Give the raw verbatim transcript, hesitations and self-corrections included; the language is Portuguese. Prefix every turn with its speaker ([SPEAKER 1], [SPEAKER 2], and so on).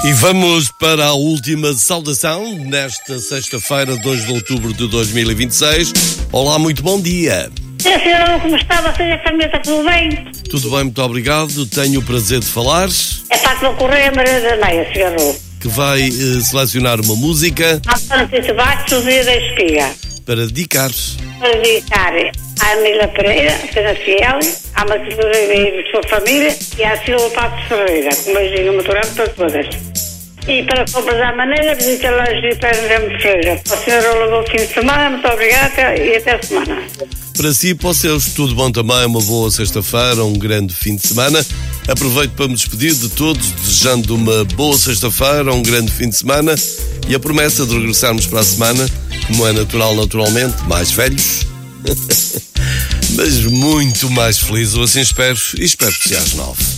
[SPEAKER 1] E vamos para a última saudação nesta sexta-feira, dois de outubro de dois mil e vinte e seis. Olá, muito bom dia.
[SPEAKER 2] É, senhora, como está? Você e a família, está tudo bem?
[SPEAKER 1] Tudo bem, muito obrigado. Tenho o prazer de falar.
[SPEAKER 2] É Fátima Correia, Maria da Meia, senhor.
[SPEAKER 1] Que vai eh, selecionar uma música
[SPEAKER 2] António Tito Bastos e da Espiga.
[SPEAKER 1] para dedicar.
[SPEAKER 2] Para dedicar à Emília Pereira, a Cena Fiel, à Matilde e sua família e à Silva Passos Ferreira. Um beijinho muito grande para todas. E para compras à maneira, visita lá a Gipério Ferreira. Para o senhor, ao longo do fim de semana, muito obrigada e até a semana.
[SPEAKER 1] Para si e para os seus, tudo bom também, uma boa sexta-feira, um grande fim de semana. Aproveito para me despedir de todos, desejando uma boa sexta-feira, um grande fim de semana e a promessa de regressarmos para a semana, como é natural, naturalmente, mais velhos, mas muito mais felizes, eu assim espero, e espero que seja às nove.